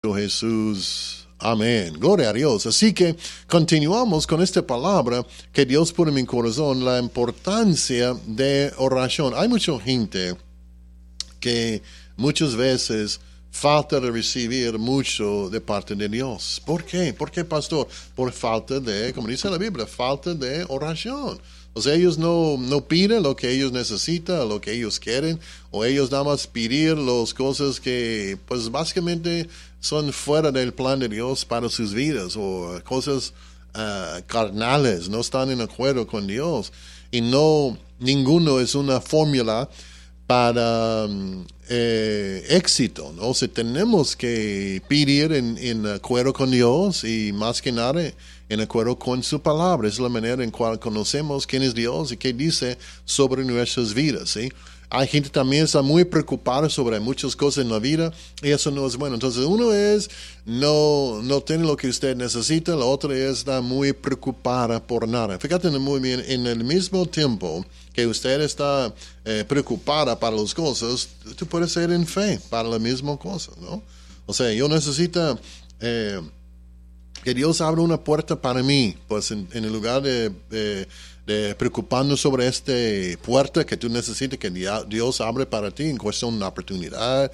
Jesús. Amén. Gloria a Dios. Así que continuamos con esta palabra que Dios pone en mi corazón, la importancia de oración. Hay mucha gente que muchas veces falta de recibir mucho de parte de Dios. ¿Por qué? ¿Por qué, pastor? Por falta de, como dice la Biblia, falta de oración. O sea, ellos no piden lo que ellos necesitan, lo que ellos quieren, o ellos nada más pedir las cosas que, pues básicamente son fuera del plan de Dios para sus vidas, o cosas carnales, no están en acuerdo con Dios. Y ninguno es una fórmula para éxito, ¿no? O sea, tenemos que pedir en acuerdo con Dios y más que nada en acuerdo con su palabra. Es la manera en cual conocemos quién es Dios y qué dice sobre nuestras vidas, ¿sí? Hay gente también que está muy preocupada sobre muchas cosas en la vida y eso no es bueno. Entonces, uno es no tiene lo que usted necesita, la otra es estar muy preocupada por nada. Fíjate muy bien, en el mismo tiempo que usted está preocupada para las cosas, tú puedes ser en fe para la misma cosa, ¿no? O sea, yo necesito que Dios abra una puerta para mí, pues en el lugar de preocuparnos sobre esta puerta que tú necesitas que Dios abre para ti en cuestión de una oportunidad,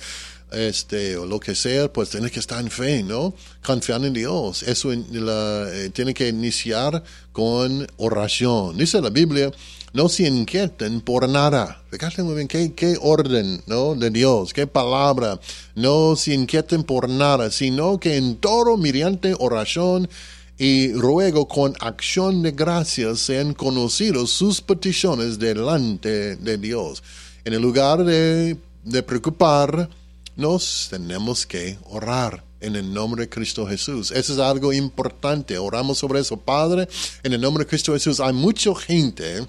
o lo que sea, pues tienes que estar en fe, ¿no? Confiar en Dios. Eso tiene que iniciar con oración. Dice la Biblia, no se inquieten por nada. Fíjate muy bien qué orden, ¿no? De Dios, qué palabra. No se inquieten por nada, sino que en todo mediante oración y ruego con acción de gracias sean conocidos sus peticiones delante de Dios. En el lugar de preocupar, nos tenemos que orar en el nombre de Cristo Jesús. Eso es algo importante. Oramos sobre eso. Padre, en el nombre de Cristo Jesús, hay mucha gente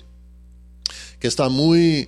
que está muy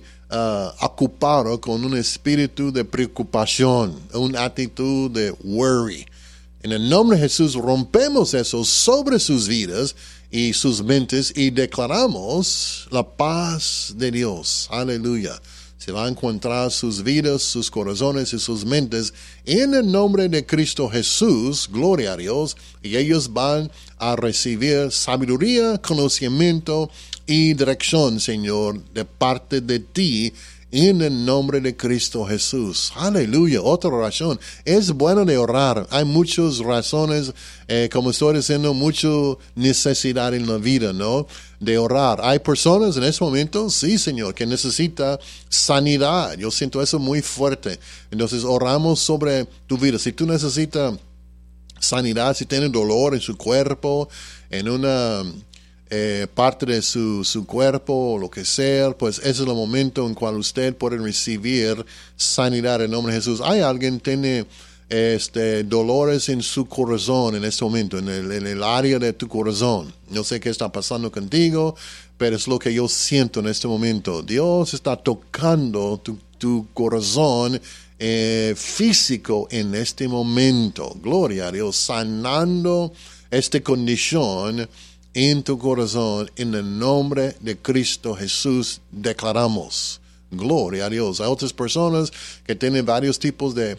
ocupado con un espíritu de preocupación, una actitud de worry. En el nombre de Jesús rompemos eso sobre sus vidas y sus mentes y declaramos la paz de Dios. Aleluya. Se va a encontrar sus vidas, sus corazones y sus mentes en el nombre de Cristo Jesús, gloria a Dios, y ellos van a recibir sabiduría, conocimiento y dirección, Señor, de parte de ti, en el nombre de Cristo Jesús. Aleluya. Otra oración. Es bueno de orar. Hay muchas razones, como estoy diciendo, mucha necesidad en la vida, ¿no? De orar. Hay personas en este momento, sí, Señor, que necesita sanidad. Yo siento eso muy fuerte. Entonces, oramos sobre tu vida. Si tú necesitas sanidad, si tienes dolor en su cuerpo, en una parte de su cuerpo o lo que sea, pues ese es el momento en cual usted puede recibir sanidad en nombre de Jesús. Hay alguien que tiene dolores en su corazón en este momento, en el área de tu corazón. No sé qué está pasando contigo, pero es lo que yo siento en este momento. Dios está tocando tu corazón físico en este momento. Gloria a Dios, sanando esta condición en tu corazón, en el nombre de Cristo Jesús, declaramos. Gloria a Dios. Hay otras personas que tienen varios tipos de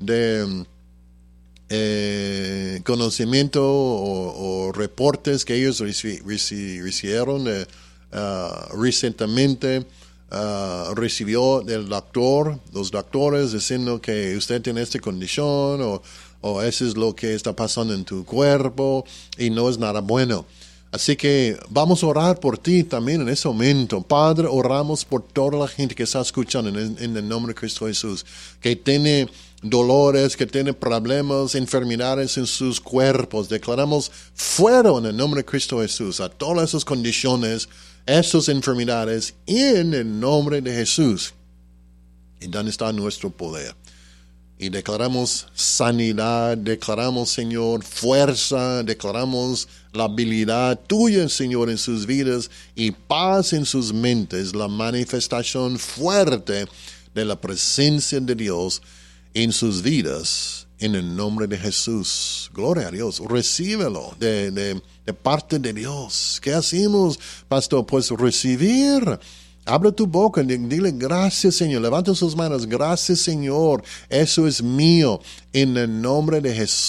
conocimiento o reportes que ellos recibieron recientemente. Recibió del doctor, los doctores diciendo que usted tiene esta condición o eso es lo que está pasando en tu cuerpo y no es nada bueno. Así que vamos a orar por ti también en ese momento. Padre, oramos por toda la gente que está escuchando en el nombre de Cristo Jesús, que tiene dolores, que tiene problemas, enfermedades en sus cuerpos. Declaramos fuera en el nombre de Cristo Jesús a todas esas condiciones, esas enfermedades, en el nombre de Jesús. ¿Y dónde está nuestro poder? Y declaramos sanidad, declaramos, Señor, fuerza, declaramos la habilidad tuya, Señor, en sus vidas y paz en sus mentes, la manifestación fuerte de la presencia de Dios en sus vidas, en el nombre de Jesús. Gloria a Dios. Recíbelo de parte de Dios. ¿Qué hacemos, pastor? Pues recibir Abre tu boca, dile gracias Señor, levanta sus manos, gracias Señor, eso es mío, en el nombre de Jesús.